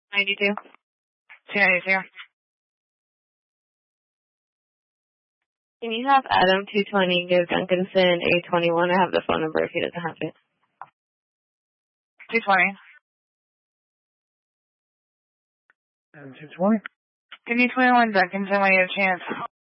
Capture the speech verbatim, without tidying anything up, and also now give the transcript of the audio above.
ninety-two. two ninety-two. Can you have Adam two twenty give Duncanson a twenty-one? I have the phone number if he doesn't have it. two twenty. Adam two twenty. Give me twenty-one, Duncanson, when you have a chance.